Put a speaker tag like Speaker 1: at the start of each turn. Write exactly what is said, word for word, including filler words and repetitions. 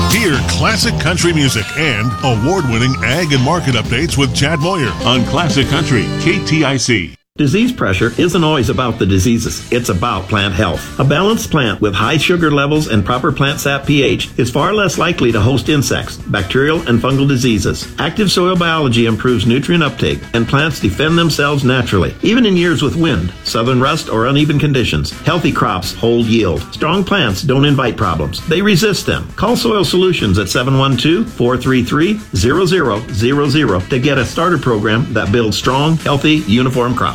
Speaker 1: Hear classic country music and award-winning ag and market updates with Chad Moyer on Classic Country, K T I C.
Speaker 2: Disease pressure isn't always about the diseases. It's about plant health. A balanced plant with high sugar levels and proper plant sap pH is far less likely to host insects, bacterial, and fungal diseases. Active soil biology improves nutrient uptake, and plants defend themselves naturally. Even in years with wind, southern rust, or uneven conditions, healthy crops hold yield. Strong plants don't invite problems. They resist them. Call Soil Solutions at seven one two, four three three, zero zero zero zero to get a starter program that builds strong, healthy, uniform crops.